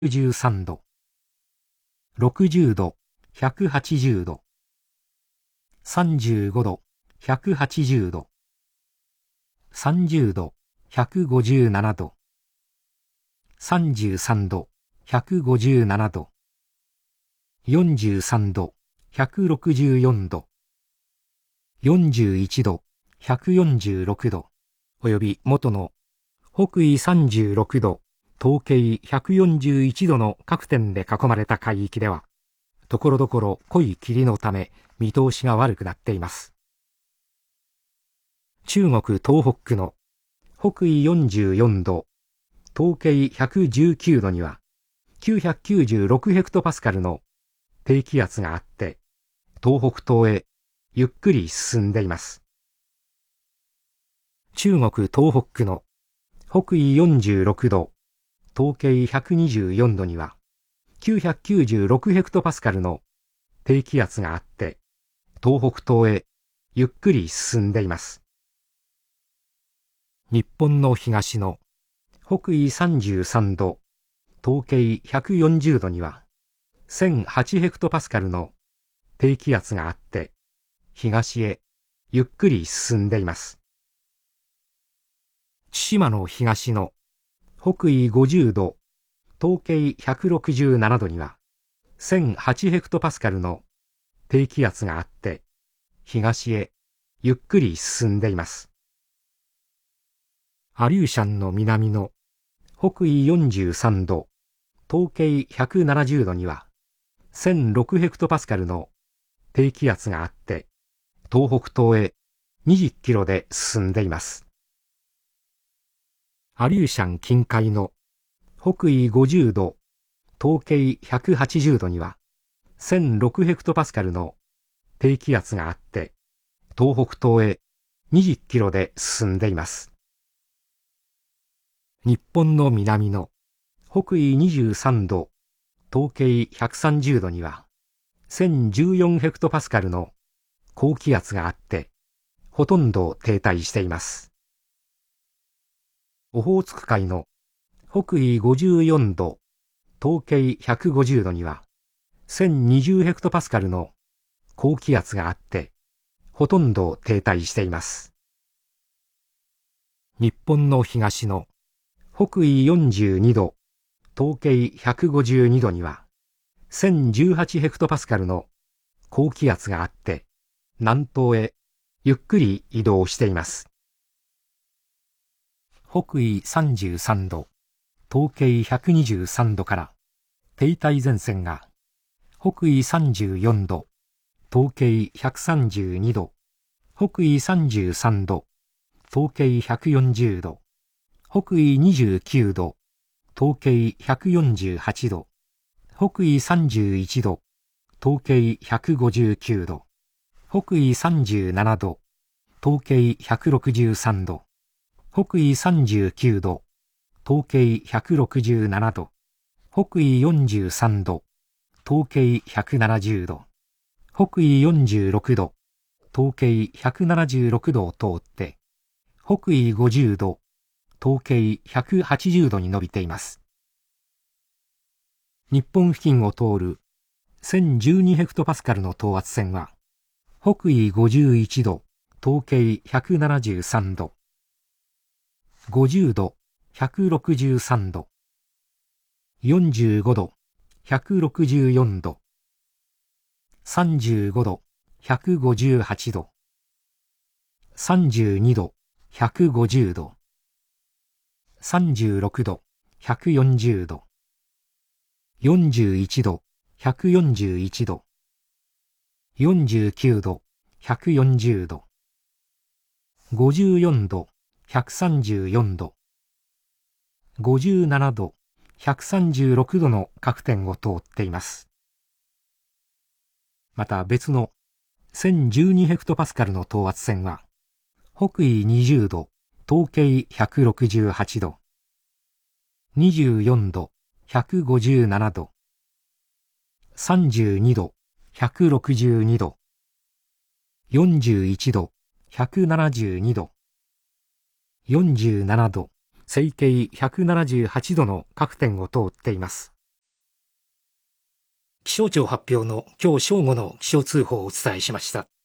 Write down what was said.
13度、60度、180度、35度、180度、30度、157度、33度、157度、43度、164度、41度、146度、および元の北緯36度、東経141度の各点で囲まれた海域では、ところどころ濃い霧のため見通しが悪くなっています。中国東北区の北緯44度、東経119度には996ヘクトパスカルの低気圧があって、東北東へゆっくり進んでいます。中国東北区の北緯46度、東経124度には996ヘクトパスカルの低気圧があって、東北東へゆっくり進んでいます。日本の東の北緯33度、東経140度には1008ヘクトパスカルの低気圧があって、東へゆっくり進んでいます。千島の東の北緯50度、東経167度には1008ヘクトパスカルの低気圧があって、東へゆっくり進んでいます。アリューシャンの南の北緯43度、東経170度には1006ヘクトパスカルの低気圧があって、東北東へ20キロで進んでいます。アリューシャン近海の北緯50度、東経180度には1006ヘクトパスカルの低気圧があって、東北東へ20キロで進んでいます。日本の南の北緯23度、東経130度には1014ヘクトパスカルの高気圧があって、ほとんど停滞しています。オホーツク海の北緯54度、東経150度には1020ヘクトパスカルの高気圧があって、ほとんど停滞しています。日本の東の北緯42度、東経152度には1018ヘクトパスカルの高気圧があって、南東へゆっくり移動しています。北緯33度、東経123度から停滞前線が北緯34度、東経132度、北緯33度、東経140度、北緯29度、東経148度、北緯31度、東経159度、北緯37度、東経163度、北緯39度、東経167度、北緯43度、東経170度、北緯46度、東経176度を通って、北緯50度、東経180度に伸びています。日本付近を通る1012ヘクトパスカルの等圧線は、北緯51度、東経173度、50度、163度、45度、164度、35度、158度、32度、150度、36度、140度、41度、141度、49度、140度、54度、134度、57度、136度の各点を通っています。また別の1012ヘクトパスカルの等圧線は、北緯20度、東経168度、24度、157度、32度、162度、41度、172度、47度、西経178度の各点を通っています。 気象庁発表の今日正午の気象通報をお伝えしました。